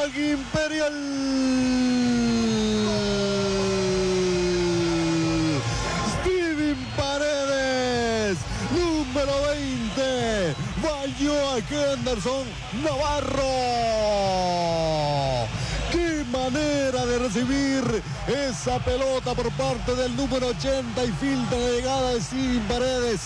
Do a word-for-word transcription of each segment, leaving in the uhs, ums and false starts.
Cobán Imperial. Steven Paredes, número veinte, falló a Henderson Navarro. ¡Qué manera de recibir esa pelota por parte del número ochenta y filtra la llegada de Steven Paredes!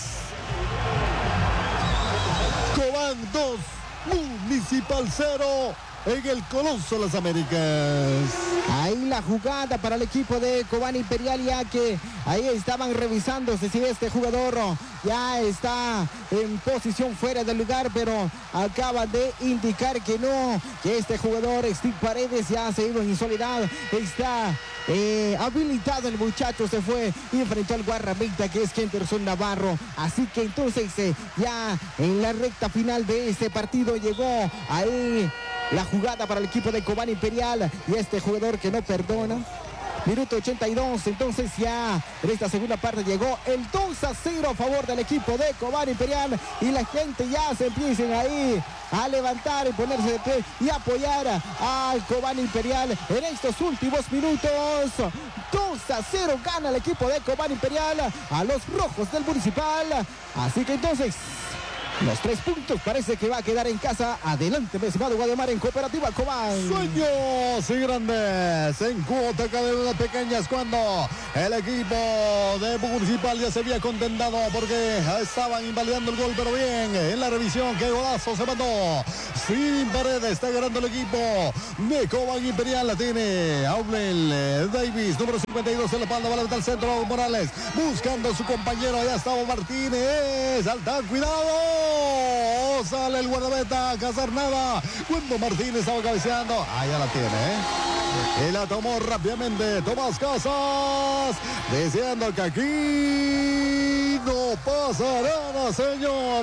Cobán dos, Municipal cero en el Coloso Las Américas. Ahí la jugada para el equipo de Cobán Imperial, ya que ahí estaban revisándose si este jugador ya está en posición fuera del lugar, pero acaba de indicar que no, que este jugador Steve Paredes ya se ha ido en insolidad, está eh, habilitado el muchacho, se fue y enfrentó al guardameta que es Henderson Navarro. Así que entonces eh, ya en la recta final de este partido llegó ahí la jugada para el equipo de Cobán Imperial y este jugador que no perdona. Minuto ochenta y dos, entonces ya en esta segunda parte llegó el dos a cero a favor del equipo de Cobán Imperial y la gente ya se empiezan ahí a levantar y ponerse de pie y apoyar al Cobán Imperial en estos últimos minutos. dos a cero gana el equipo de Cobán Imperial a los rojos del Municipal. Así que entonces los tres puntos parece que va a quedar en casa. Adelante, mi estimado Guademar, en Cooperativa Cobán. Sueños y grandes en cuota cadenas pequeñas cuando el equipo de Municipal ya se había contentado porque estaban invalidando el gol, pero bien, en la revisión, qué golazo se mandó. Sin Paredes, está ganando el equipo de Cobán Imperial, la tiene Aurel Davis, número cincuenta y dos en la espalda, va al centro, Morales, buscando a su compañero, allá estaba Martínez, alta, cuidado. Sale el guardameta a cazar nada. Cuando Martínez estaba cabeceando. Ah, ya la tiene, ¿eh? Y la tomó rápidamente Tomás Casas. Deseando que aquí no pasa nada, señor.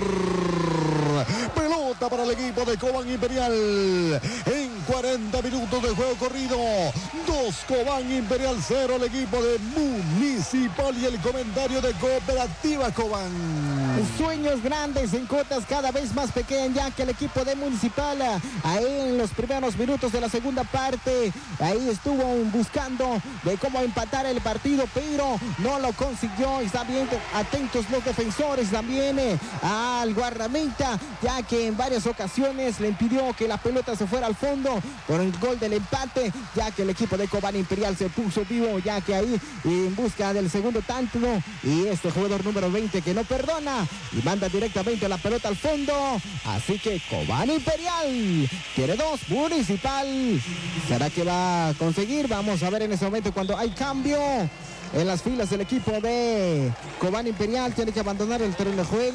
Pelota para el equipo de Cobán Imperial. En cuarenta minutos de juego corrido. dos Cobán Imperial, cero el equipo de Municipal. Y el comentario de Cooperativa Cobán. Sueños grandes en cotas cada vez más pequeñas, ya que el equipo de Municipal ahí en los primeros minutos de la segunda parte ahí estuvo buscando de cómo empatar el partido, pero no lo consiguió. Están bien atentos los defensores también eh, al guardameta, ya que en varias ocasiones le impidió que la pelota se fuera al fondo por el gol del empate, ya que el equipo de Cobán Imperial se puso vivo, ya que ahí en busca del segundo tanto, y este jugador número veinte que no perdona y manda directamente la pelota al fondo. Así que Cobán Imperial tiene dos, Municipal ¿será que va a conseguir? Vamos a ver en ese momento cuando hay cambio en las filas del equipo de Cobán Imperial. Tiene que abandonar el terreno de juego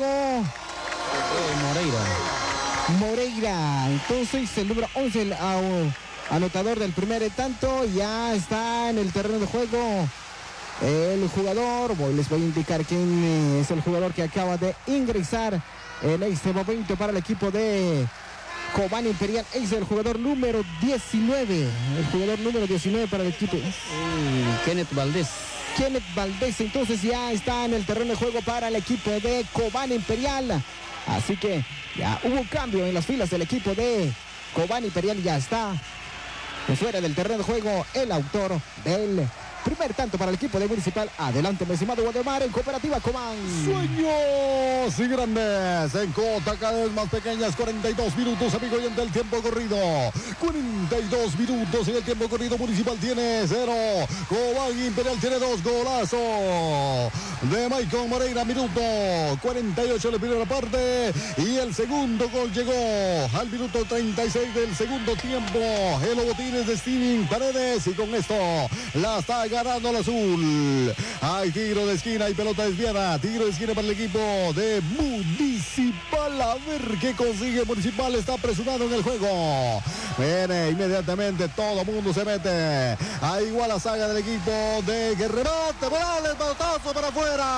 Moreira Moreira entonces el número once, el uh, anotador del primer tanto, ya está en el terreno de juego el jugador. Voy, les voy a indicar quién es el jugador que acaba de ingresar en este momento para el equipo de Cobán Imperial. Es el jugador número diecinueve. El jugador número diecinueve para el equipo. uh, Kenneth Valdés. Kenneth Valdés entonces ya está en el terreno de juego para el equipo de Cobán Imperial. Así que ya hubo cambio en las filas del equipo de Cobán Imperial. Ya está fuera del terreno de juego el autor del primer tanto para el equipo de Municipal. Adelante, mi estimado Guademar, en Cooperativa Cobán. Sueños y grandes en cota cada vez más pequeñas. cuarenta y dos minutos, amigo, y en el tiempo corrido. cuarenta y dos minutos en el tiempo corrido. Municipal tiene cero. Cobán Imperial tiene dos. Golazo de Michael Moreira, minuto cuarenta y ocho de la primera parte. Y el segundo gol llegó al minuto treinta y seis del segundo tiempo. El botines de Steven Paredes. Y con esto la está ganando el azul. Hay tiro de esquina y pelota desviada. Tiro de esquina para el equipo de Municipal. A ver qué consigue Municipal. Está apresurado en el juego. Viene inmediatamente. Todo el mundo se mete. Ahí igual la saga del equipo de Guerrero. Morales, pelotazo para afuera.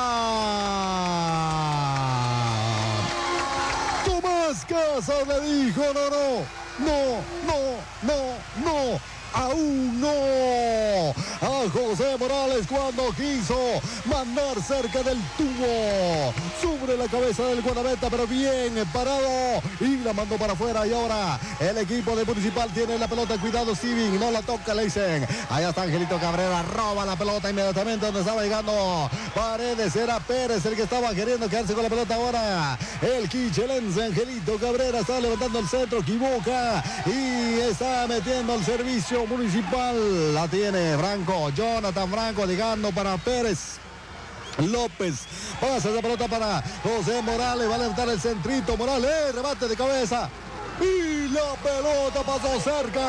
Tomás Casas le dijo no, no, no, no, no, no. a uno a José Morales cuando quiso mandar cerca del tubo sobre la cabeza del guardameta, pero bien parado y la mandó para afuera. Y ahora el equipo de Municipal tiene la pelota. Cuidado, Steven, no la toca, le dicen. Allá está Angelito Cabrera, roba la pelota inmediatamente donde estaba llegando Paredes. Era Pérez el que estaba queriendo quedarse con la pelota. Ahora el quichelense Angelito Cabrera está levantando el centro, equivoca y está metiendo el servicio Municipal. La tiene Franco, Jonathan Franco llegando para Pérez. López pasa esa pelota para José Morales, va a levantar el centrito. Morales, rebate de cabeza y la pelota pasó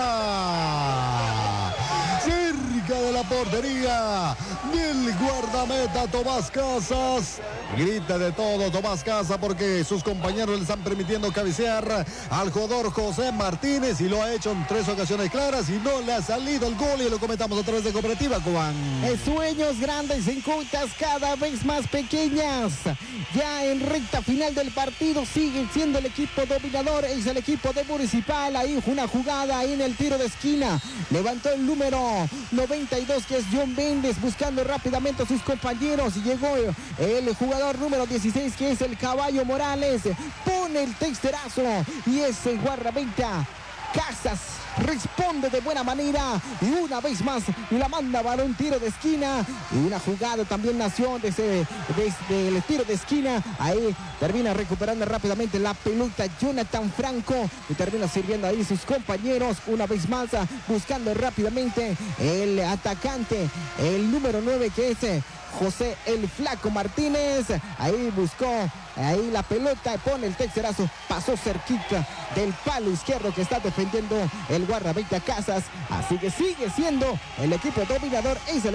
cerca. Cerca de la portería del guardameta Tomás Casas. Grita de todo Tomás Casas porque sus compañeros le están permitiendo cabecear al jugador José Martínez y lo ha hecho en tres ocasiones claras y no le ha salido el gol, y lo comentamos a través de Cooperativa Cobán. Sueños grandes en cuentas cada vez más pequeñas. Ya en recta final del partido sigue siendo el equipo dominador, es el equipo de Municipal. Ahí una jugada ahí en el tiro de esquina. Levantó el número noventa y dos que es John Méndez buscando rápidamente a sus compañeros y llegó el jugador número dieciséis que es el Caballo Morales. Pone el texterazo y ese guardameta Casas responde de buena manera y una vez más la manda para un tiro de esquina, y una jugada también nació desde, desde el tiro de esquina. Ahí termina recuperando rápidamente la pelota Jonathan Franco y termina sirviendo ahí sus compañeros una vez más buscando rápidamente el atacante, el número nueve que es José el Flaco Martínez. Ahí buscó ahí la pelota, pone el tercerazo, pasó cerquita del palo izquierdo que está defendiendo el guardameta Casas. Así que sigue siendo el equipo dominador, es el